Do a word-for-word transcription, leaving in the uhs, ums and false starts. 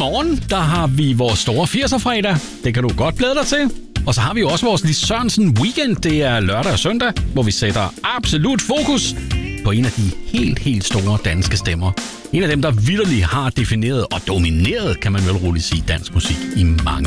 morgen, der har vi vores store firser-fredag. Det kan du godt glæde dig til. Og så har vi jo også vores Lis Sørensen weekend. Det er lørdag og søndag, hvor vi sætter absolut fokus på en af de helt, helt store danske stemmer. En af dem, der vitterligt har defineret og domineret, kan man vel roligt sige, dansk musik i mange